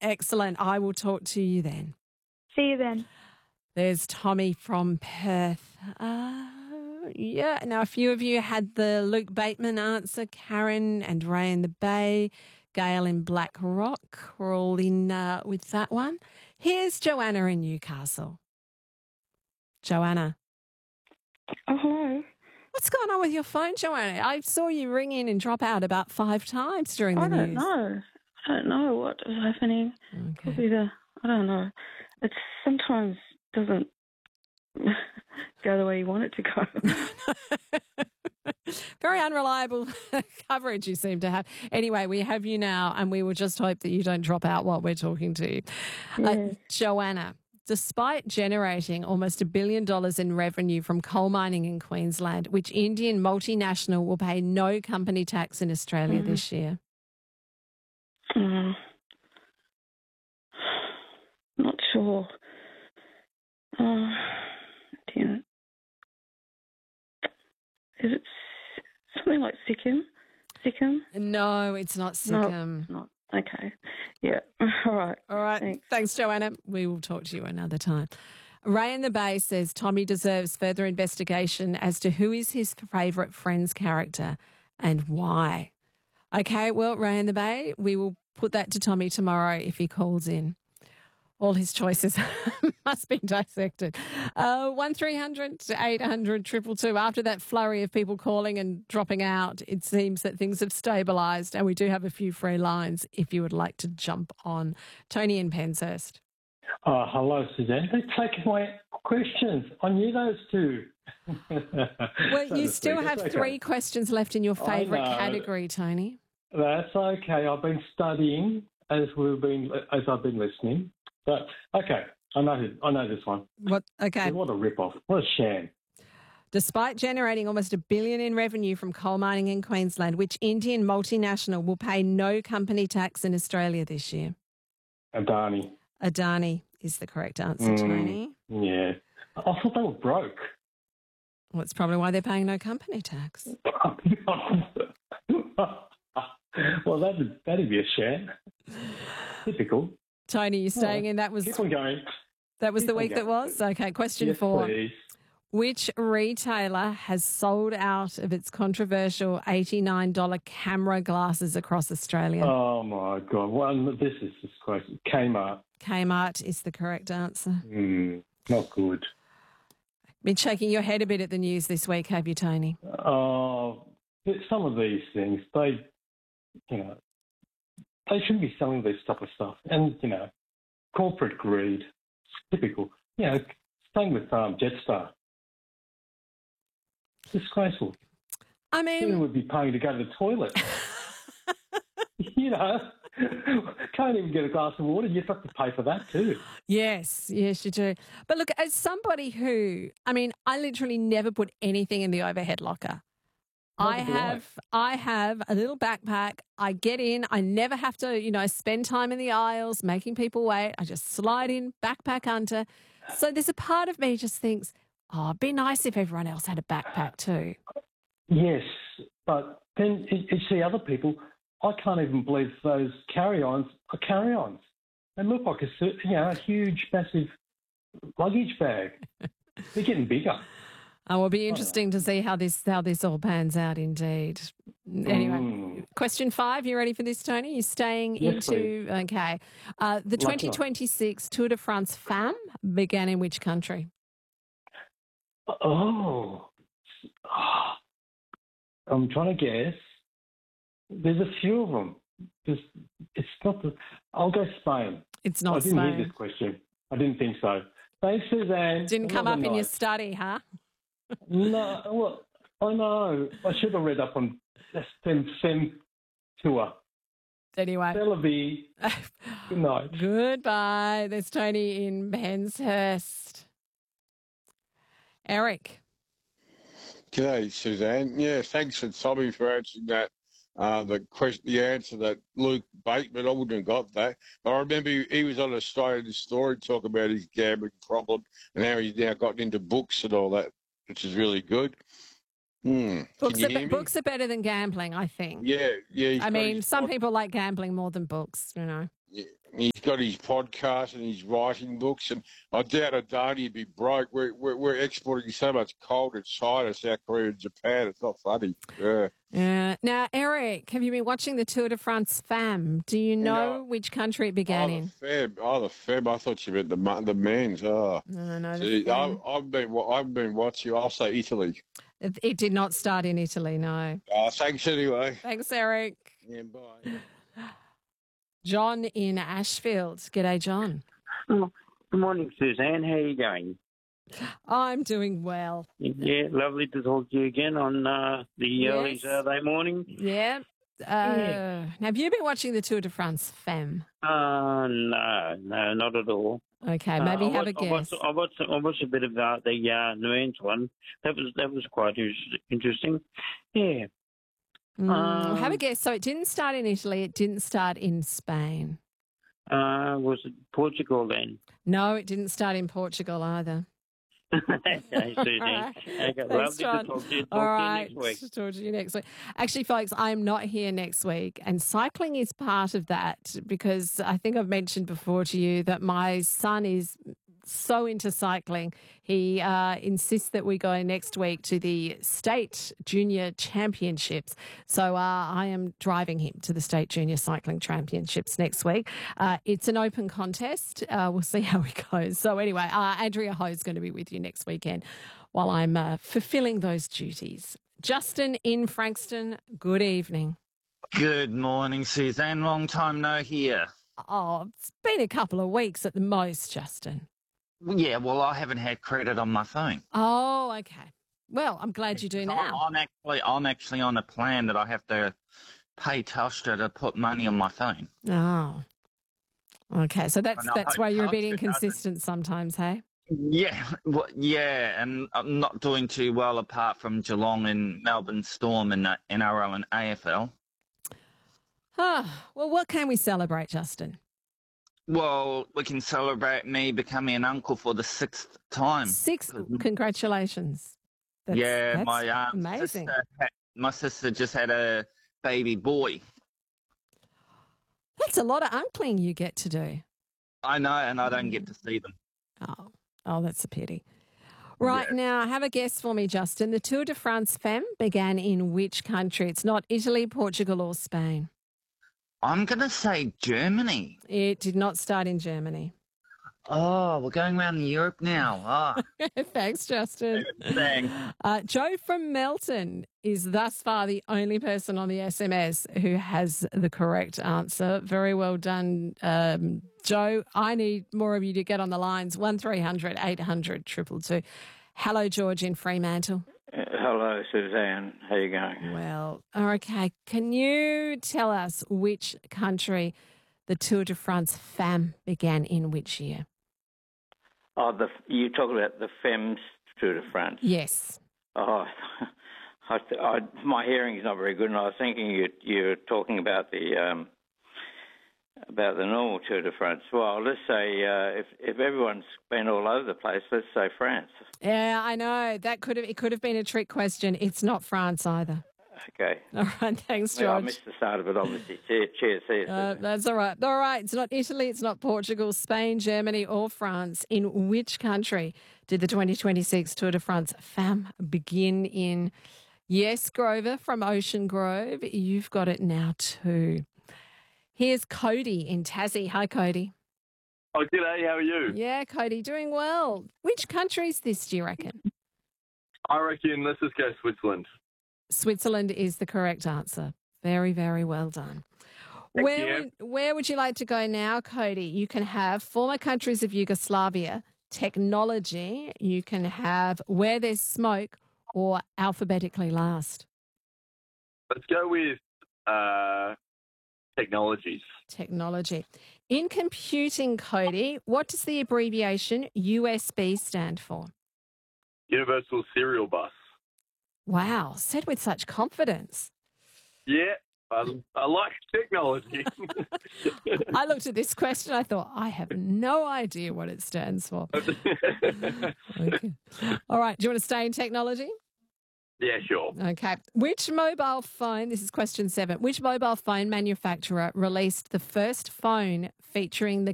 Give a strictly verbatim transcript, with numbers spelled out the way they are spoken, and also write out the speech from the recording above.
Excellent. I will talk to you then. See you then. There's Tommy from Perth. Uh, yeah, now a few of you had the Luke Bateman answer, Karen and Ray in the Bay, Gail in Black Rock. We're all in uh, with that one. Here's Joanna in Newcastle. Joanna. Oh, hello. What's going on with your phone, Joanna? I saw you ring in and drop out about five times during the I don't news. know. I don't know what is happening. Okay. Probably the, I don't know. It sometimes doesn't go the way you want it to go. Very unreliable coverage you seem to have. Anyway, we have you now, and we will just hope that you don't drop out while we're talking to you. Yeah. Uh, Joanna, despite generating almost a billion dollars in revenue from coal mining in Queensland, which Indian multinational will pay no company tax in Australia Mm. this year? Mm. Not sure. Uh, dear. Is it s- something like Sikkim? Sikkim? No, it's not Sikkim. No, not. Okay. Yeah. All right. All right. Thanks. Thanks, Joanna. We will talk to you another time. Ray in the Bay says Tommy deserves further investigation as to who is his favourite Friends character and why. Okay, well, Ray in the Bay, we will put that to Tommy tomorrow if he calls in. All his choices must be dissected. Uh, one three hundred eight hundred two two two. After that flurry of people calling and dropping out, it seems that things have stabilised and we do have a few free lines if you would like to jump on. Tony in Penshurst. Oh, hello, Suzanne. They're taking my questions. I knew those two. Well, So you to still speak. have It's three okay. questions left in your I favourite know. category, Tony. That's okay. I've been studying as we've been as I've been listening. But okay, I know who- I know this one. What? Okay. What a rip-off. What a sham. Despite generating almost a billion in revenue from coal mining in Queensland, which Indian multinational will pay no company tax in Australia this year? Adani. Adani is the correct answer, Mm. Tony. Yeah. I thought they were broke. Well, that's probably why they're paying no company tax. Well, that'd, that'd be a sham. Typical. Tony, you staying in? That was Keep on going. that was keep the on week that going. was? Okay, question Yes, four. please. Which retailer has sold out of its controversial eighty-nine dollars camera glasses across Australia? Oh, my God. Well, this is just crazy. Kmart. Kmart is the correct answer. Mm, not good. Been shaking your head a bit at the news this week, have you, Tony? Oh, but some of these things, they, you know, they shouldn't be selling this type of stuff. And, you know, corporate greed, typical. You know, same with um, Jetstar. Disgraceful. I Who mean, would be paying to go to the toilet? You know, can't even get a glass of water. You have to pay for that too. yes, yes, you do. But look, as somebody who, I mean, I literally never put anything in the overhead locker. I Neither do I. have, I have a little backpack. I get in. I never have to, you know, spend time in the aisles making people wait. I just slide in, backpack under. So there's a part of me just thinks, oh, it'd be nice if everyone else had a backpack too. Yes, but then you you see other people. I can't even believe those carry-ons are carry-ons. They look like a cer- you know a huge, massive luggage bag. They're getting bigger. Oh, it'll be interesting to see how this how this all pans out. Indeed. Anyway, Mm. question five. You ready for this, Tony? You're staying Yes, into okay. Uh, the Lucky one. twenty twenty-six Tour de France Femme began in which country? Oh. Ah. I'm trying to guess. There's a few of them. There's, it's not the. I'll go Spain. It's I not didn't hear Spain. this question. I didn't think so. Thanks, Suzanne. Didn't come Another up in your night. study, huh? No, well, I know. I should have read up on Fem, Fem Tour. Anyway. Bellaby. Good night. Goodbye. There's Tony in Penshurst. Eric. G'day, Suzanne. Yeah, thanks for Tommy for answering that. Uh, the question, the answer that Luke Bateman, I wouldn't have got that. But I remember he, he was on Australian Story talking about his gambling problem and how he's now gotten into books and all that, which is really good. Hmm. Books Can you are, hear be- me? books are better than gambling, I think. Yeah, yeah. he's I got mean, his some pod- people like gambling more than books, you know. Yeah, He's got his podcast and his writing books, and I doubt a day he'd be broke. We're, we're, we're exporting so much coal to China, South Korea, and Japan. It's not funny. Yeah. Yeah. Now, Eric, have you been watching the Tour de France Femme? Do you know No. which country it began Oh, in? the Feb. Oh, the Feb. I thought you meant the ma- the men's. Oh. No, no, the See, Femme. I, I've been wa- I've been watching. I'll say Italy. It, it did not start in Italy, no. Oh, thanks anyway. Thanks, Eric. Yeah, bye. John in Ashfield. G'day, John. Oh, good morning, Suzanne. How are you going? I'm doing well. Yeah, lovely to talk to you again on uh, the early Yes. Saturday morning. Yeah. Uh, Have you been watching the Tour de France Femme? Uh, no, no, not at all. Okay, maybe uh, I have a watched, I guess. watched, I watched, I watched a bit of uh, the uh, Nuance one. That was that was quite is- interesting. Yeah. Mm, um, have a guess. So it didn't start in Italy. It didn't start in Spain. Uh, was it Portugal then? No, it didn't start in Portugal either. Okay, Suzanne. Okay, Thanks, lovely John. to talk to you. Talk All to right. you next week. Talk to you next week. Actually, folks, I'm not here next week, and cycling is part of that because I think I've mentioned before to you that my son is so into cycling. He uh, insists that we go next week to the state junior championships. So uh, I am driving him to the state junior cycling championships next week. Uh, it's an open contest. Uh, we'll see how it goes. So anyway, uh, Andrea Ho is going to be with you next weekend while I'm uh, fulfilling those duties. Justin in Frankston, good evening. Good morning, Suzanne. Long time no hear. Oh, it's been a couple of weeks at the most, Justin. Yeah, well, I haven't had credit on my phone. Oh, okay. Well, I'm glad you do I'm- now. I'm actually, I'm actually on a plan that I have to pay Telstra to put money on my phone. Oh. Okay, so that's I know, that's why you're a bit Telstra doesn't- inconsistent sometimes, hey? Yeah, well, yeah, and I'm not doing too well apart from Geelong and Melbourne Storm and uh, N R L and A F L. Ah, well, what can we celebrate, Justin? Well, we can celebrate me becoming an uncle for the sixth time. Six, congratulations. That's, yeah, that's my um, amazing. sister, ha- my sister just had a baby boy. That's a lot of uncling you get to do. I know, and I don't get to see them. Oh, oh, that's a pity. Right, Yeah. now, have a guess for me, Justin. The Tour de France Femme began in which country? It's not Italy, Portugal, or Spain. I'm going to say Germany. It did not start in Germany. Oh, we're going around Europe now. Ah, Thanks, Justin. thanks. Uh, Joe from Melton is thus far the only person on the S M S who has the correct answer. Very well done, um, Joe. I need more of you to get on the lines. one three hundred eight hundred two two two. Hello, George in Fremantle. Uh, hello, Suzanne. How you going? Well, okay. Can you tell us which country the Tour de France Femme began in which year? Oh, the you talk about the Femmes Tour de France. Yes. Oh, I, I, my hearing is not very good, and I was thinking you you're talking about the um, about the normal Tour de France. Well, let's say uh, if if everyone's been all over the place, let's say France. Yeah, I know. That could have it could have been a trick question. It's not France either. Okay. All right, thanks, Yeah, I George. missed the start of it, obviously. Cheers. Cheers. See you, Uh, Suzanne. that's all right. All right. It's not Italy. It's not Portugal, Spain, Germany, or France. In which country did the twenty twenty-six Tour de France Femme begin in? Yes, Grover from Ocean Grove. You've got it now too. Here's Cody in Tassie. Hi, Cody. Oh, g'day, how are you? Yeah, Cody, doing well. Which country is this, do you reckon? I reckon let's just go Switzerland. Switzerland is the correct answer. Very, very well done. Thank where you. would, where would you like to go now, Cody? You can have former countries of Yugoslavia, technology, you can have where there's smoke, or alphabetically last. Let's go with uh, technologies. Technology. In computing, Cody, what does the abbreviation U S B stand for? Universal Serial Bus. Wow, said with such confidence. Yeah, I, I like technology. I looked at this question, I thought, I have no idea what it stands for. Okay. All right, do you want to stay in technology? Yeah, sure. Okay. Which mobile phone, this is question seven, which mobile phone manufacturer released the first phone featuring the